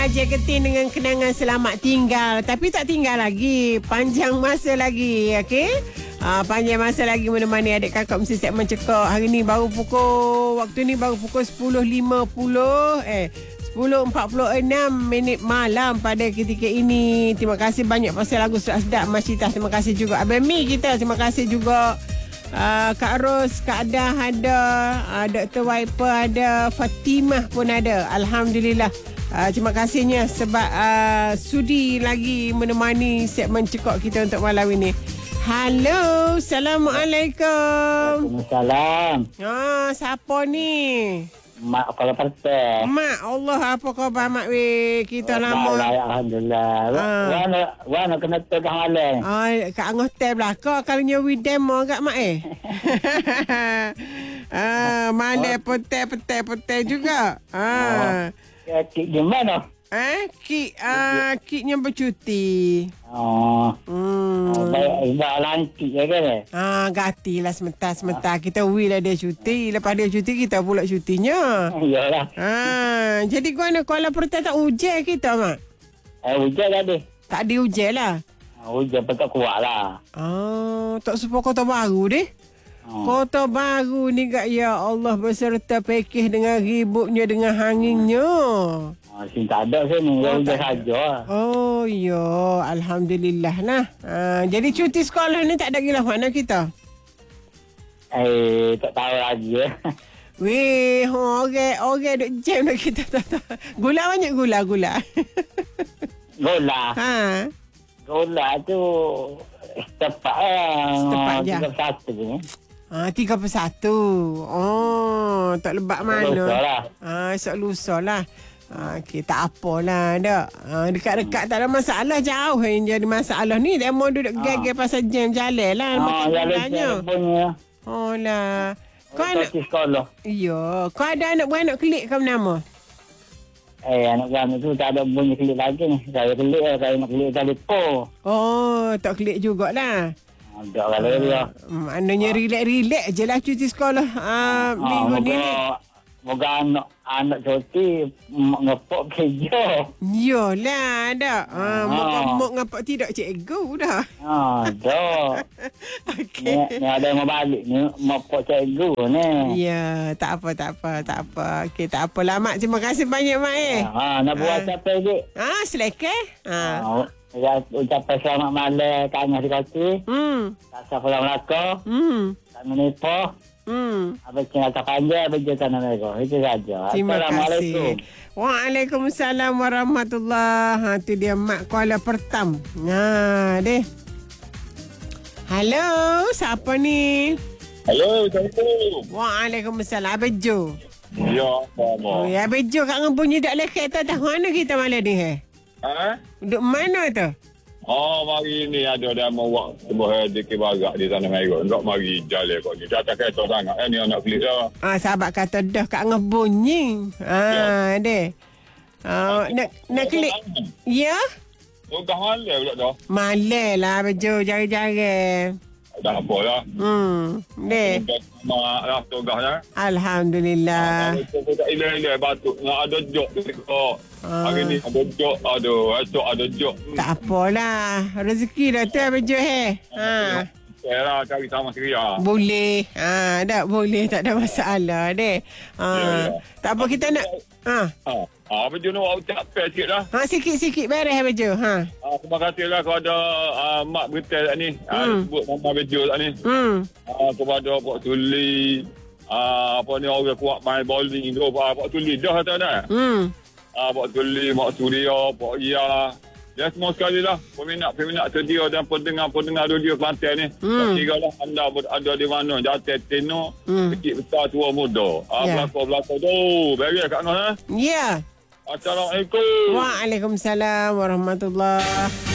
Haji Ketin dengan kenangan selamat tinggal. Tapi tak tinggal lagi. Panjang masa lagi. Okey. Panjang masa lagi menemani adik kakak mesti segmen cekak. Hari ni baru pukul 10.46 10.46 malam pada ketika ini. Terima kasih banyak pasal lagu sedap Mas Cita. Terima kasih juga Abang Mi kita. Terima kasih juga Kak Ros, Kak Adah ada, Dr. Wiper ada, Fatimah pun ada. Alhamdulillah. Terima kasihnya sebab sudi lagi menemani segmen cekak kita untuk malam ini. Halo, Assalamualaikum. Waalaikumsalam. Siapa ni? Mak Kuala Perteh. Mak, Allah apa khabar mak we? Kita lama. Alhamdulillah. Wana kena tengah malam. Kat angah teh belaka kalau nyawi demo kat mak malam peteh juga. Kik gimana? Kiknya bercuti. Baik lantik ya kan? Gatilah sementara kita lah dia cuti. Lepas dia cuti kita pula cutinya. Iyalah. Jadi Kuala Perteh tak hujan kita mak? Hujan tadi. Tak ada hujan lah. Hujan pekat kuat lah. Tak serupa Kota Baru deh. Kota Baru ni kak, ya Allah, beserta pekeh dengan ributnya dengan hanginnya. Sini tak ada sini. Hujan saja. Oh ya, Alhamdulillah lah. Jadi cuti sekolah ni tak ada gila mana kita? Tak tahu lagi ya. Weh, orang duk jam nak kita tak tahu. Gula banyak gula. Gula tu setepak je. 31. Tak lebak mana. Esok lusa lah. Okey, tak apalah dak. Dekat-dekat tak ada masalah, jauh yang jadi masalah ni. Demo duduk geger pasal jam jalan lah. Jalan punya. Oh lah. Kau anak sekolah. Ya, kau ada anak beranak kelik kau nama? Anak beranak tu tak ada bunyi kelik lagi ni. Saya kelik lah, saya nak kelik telefon. Tak kelik jugalah. Tak kalau dia. Maknanya relax je lah cuti sekolah minggu ni. Moga anak cuti ngepok kerja. Yolah dak. Moga ngapok tidak cikgu dah. Dah. Okey. Ni ada yang mau balik ni ngepok cikgu ni. Ya, tak apa. Okey, tak apalah mak. Terima kasih banyak mak nak buat apa dik? Selekeh. Ucapan selamat malam kat Angah Dikati. Tak salah Melaka. Tak menipu. Abang Cina tak panjang, abang Jota Mereka. Itu saja. Terima Assalamualaikum. kasih. Waalaikumsalam warahmatullahi. Itu dia Mak Kuala Pertam. Deh. Halo, siapa ni? Halo, Assalamualaikum. Waalaikumsalam. Abang Jo. Ya, sama. Abang Jo kat bunyi dak leket tak tahu mana kita malam ni duduk mana tu? Mari ni ada demo buat sebuah dikit bagak di Tanah Merah. Enggak mari jalan kau ni. Tak kereta sangat. Ni anak klik dah. Sahabat kata dah kat ngah bunyi. Deh. Nak klik. Ya? Dah malam pula dah. Malam lah baju jari-jari. Tak apalah. Deh. Mak lah tugasnya. Alhamdulillah. Tak ilah-ilah batuk. Ada jok dekat. Hari ni ada jok. Esok ada jok. Tak apalah. Rezeki dah tu baju Lah, cari sama Syria. Boleh. Tak boleh. Tak ada masalah deh. Tak apa kita nak. Baju ni awak ucap sikit lah. Sikit-sikit beres baju. Terima kasih lah kepada Mak Bertel ni. Sebut nama baju ni. Kepada Pak Tuli. Ni orang kuat main bowling tu. Pak Tuli dah kata dah. Pak Tuli, Mak Suria, Pak Ia. Dan semua sekali lah. Peminat sedia dan pendengar radio Kelantan ni. Kira lah anda ada di mana. Jatuh Tino. Kecil besar tua muda. Belakang tu. Beres kat mana? Ya. Assalamualaikum. Waalaikumsalam warahmatullahi.